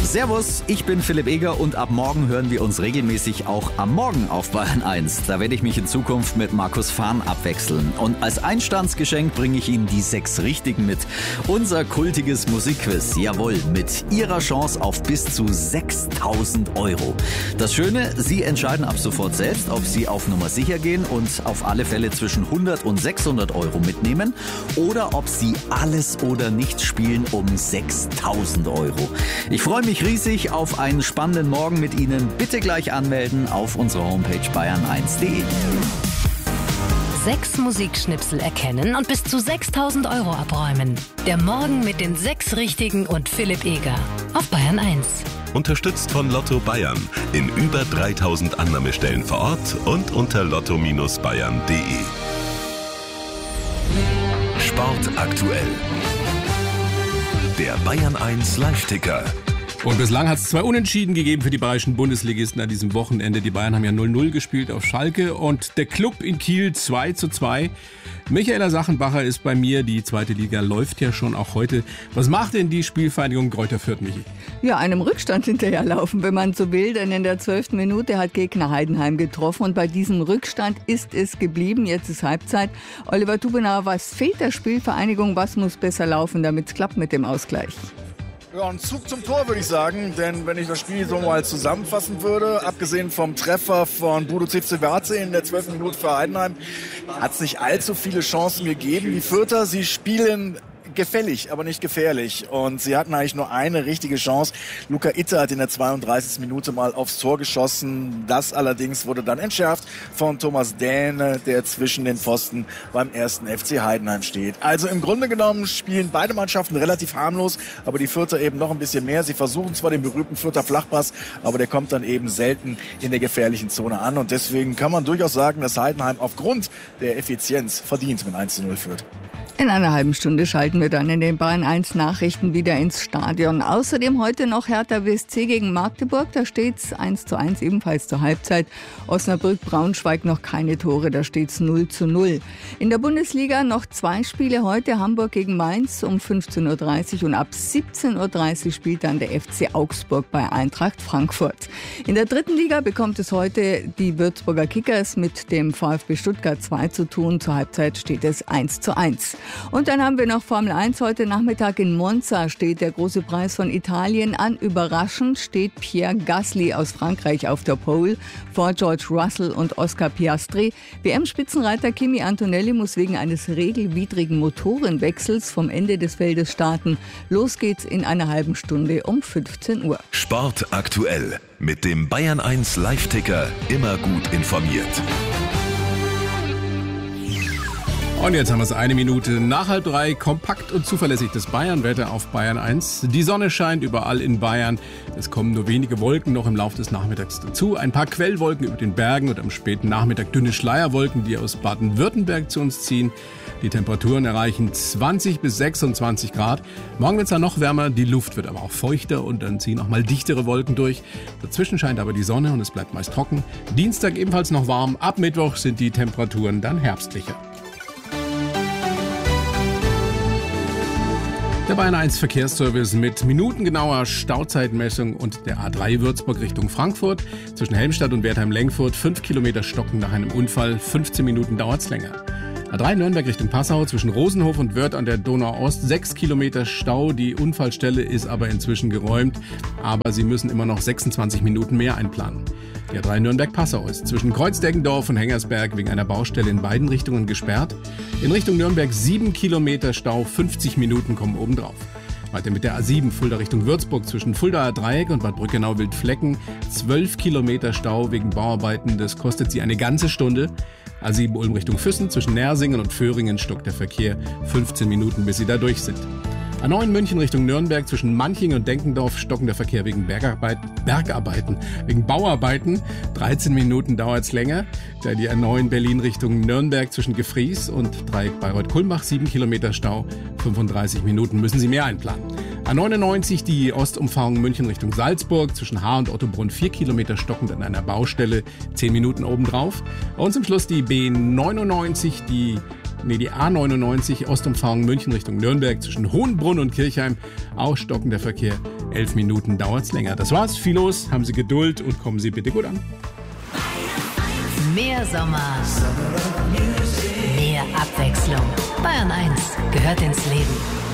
Servus, ich bin Philipp Eger und ab morgen hören wir uns regelmäßig auch am Morgen auf Bayern 1. Da werde ich mich in Zukunft mit Markus Fahn abwechseln. Und als Einstandsgeschenk bringe ich Ihnen die 6 Richtigen mit. Unser kultiges Musikquiz, jawohl, mit Ihrer Chance auf bis zu 6.000 Euro. Das Schöne, Sie entscheiden ab sofort selbst, ob Sie auf Nummer sicher gehen und auf alle Fälle zwischen 100 und 600 Euro mitnehmen oder ob Sie alles oder nichts spielen um 6.000 Euro. Ich freue mich riesig auf einen spannenden Morgen mit Ihnen. Bitte gleich anmelden auf unserer Homepage bayern1.de. 6 Musikschnipsel erkennen und bis zu 6.000 Euro abräumen. Der Morgen mit den 6 Richtigen und Philipp Eger auf Bayern 1. Unterstützt von Lotto Bayern in über 3.000 Annahmestellen vor Ort und unter lotto-bayern.de. Sport aktuell. Der Bayern 1 Live-Ticker. Und bislang hat es 2 Unentschieden gegeben für die bayerischen Bundesligisten an diesem Wochenende. Die Bayern haben ja 0-0 gespielt auf Schalke und der Club in Kiel 2-2. Michaela Sachenbacher ist bei mir. Die zweite Liga läuft ja schon auch heute. Was macht denn die Spielvereinigung Greuther Fürth, Michi? Ja, einem Rückstand hinterherlaufen, wenn man so will. Denn in der 12. Minute hat Gegner Heidenheim getroffen. Und bei diesem Rückstand ist es geblieben. Jetzt ist Halbzeit. Oliver Tubenauer, was fehlt der Spielvereinigung? Was muss besser laufen, damit es klappt mit dem Ausgleich? Ja, ein Zug zum Tor, würde ich sagen. Denn wenn ich das Spiel so mal zusammenfassen würde, abgesehen vom Treffer von Bodo Civcivace in der 12. Minute für Heidenheim, hat es nicht allzu viele Chancen gegeben. Die Fürther, sie spielen gefällig, aber nicht gefährlich. Und sie hatten eigentlich nur eine richtige Chance. Luca Itter hat in der 32. Minute mal aufs Tor geschossen. Das allerdings wurde dann entschärft von Thomas Dähne, der zwischen den Pfosten beim ersten FC Heidenheim steht. Also im Grunde genommen spielen beide Mannschaften relativ harmlos, aber die Fürther eben noch ein bisschen mehr. Sie versuchen zwar den berühmten Fürther Flachpass, aber der kommt dann eben selten in der gefährlichen Zone an. Und deswegen kann man durchaus sagen, dass Heidenheim aufgrund der Effizienz verdient mit 1:0 führt. In einer halben Stunde schalten wir dann in den Bayern 1 Nachrichten wieder ins Stadion. Außerdem heute noch Hertha BSC gegen Magdeburg. Da steht's 1:1 ebenfalls zur Halbzeit. Osnabrück-Braunschweig noch keine Tore, da steht's 0:0. In der Bundesliga noch 2 Spiele heute. Hamburg gegen Mainz um 15:30 Uhr und ab 17:30 Uhr spielt dann der FC Augsburg bei Eintracht Frankfurt. In der 3. Liga bekommt es heute die Würzburger Kickers mit dem VfB Stuttgart 2 zu tun. Zur Halbzeit steht es 1:1. Und dann haben wir noch Formel 1 heute Nachmittag in Monza steht der große Preis von Italien an. Überraschend steht Pierre Gasly aus Frankreich auf der Pole vor George Russell und Oscar Piastri. WM-Spitzenreiter Kimi Antonelli muss wegen eines regelwidrigen Motorenwechsels vom Ende des Feldes starten. Los geht's in einer halben Stunde um 15 Uhr. Sport aktuell mit dem Bayern 1 Live-Ticker immer gut informiert. Und jetzt haben wir es 1 Minute nach 2:30. Kompakt und zuverlässig das Bayern-Wetter auf Bayern 1. Die Sonne scheint überall in Bayern. Es kommen nur wenige Wolken noch im Laufe des Nachmittags dazu. Ein paar Quellwolken über den Bergen und am späten Nachmittag dünne Schleierwolken, die aus Baden-Württemberg zu uns ziehen. Die Temperaturen erreichen 20 bis 26 Grad. Morgen wird es dann noch wärmer, die Luft wird aber auch feuchter und dann ziehen auch mal dichtere Wolken durch. Dazwischen scheint aber die Sonne und es bleibt meist trocken. Dienstag ebenfalls noch warm. Ab Mittwoch sind die Temperaturen dann herbstlicher. Der Bayern 1 Verkehrsservice mit minutengenauer Stauzeitmessung und der A3 Würzburg Richtung Frankfurt. Zwischen Helmstadt und Wertheim-Lengfurt 5 Kilometer stocken nach einem Unfall, 15 Minuten dauert's länger. A3 Nürnberg Richtung Passau zwischen Rosenhof und Wörth an der Donau-Ost 6 Kilometer Stau. Die Unfallstelle ist aber inzwischen geräumt, aber Sie müssen immer noch 26 Minuten mehr einplanen. Die A3 Nürnberg-Passau ist zwischen Kreuzdeggendorf und Hengersberg wegen einer Baustelle in beiden Richtungen gesperrt. In Richtung Nürnberg 7 Kilometer Stau, 50 Minuten kommen obendrauf. Weiter mit der A7 Fulda Richtung Würzburg zwischen Fuldaer Dreieck und Bad Brückenau-Wildflecken 12 Kilometer Stau wegen Bauarbeiten. Das kostet Sie eine ganze Stunde. A7 Ulm Richtung Füssen zwischen Nersingen und Föhringen stockt der Verkehr 15 Minuten, bis Sie da durch sind. A9 München Richtung Nürnberg zwischen Manching und Denkendorf stocken der Verkehr wegen wegen Bauarbeiten. 13 Minuten dauert's länger. Da die A9 Berlin Richtung Nürnberg zwischen Gefries und Dreieck Bayreuth-Kulmbach 7 Kilometer Stau. 35 Minuten müssen Sie mehr einplanen. A99 die Ostumfahrung München Richtung Salzburg zwischen Haar und Ottobrunn 4 Kilometer stockend an einer Baustelle. 10 Minuten obendrauf. Und zum Schluss die B99 die A99 Ostumfahrung München Richtung Nürnberg zwischen Hohenbrunn und Kirchheim. Auch stockender Verkehr 11 Minuten dauert's länger. Das war's, viel los, haben Sie Geduld und kommen Sie bitte gut an. Mehr Sommer, mehr Abwechslung. Bayern 1 gehört ins Leben.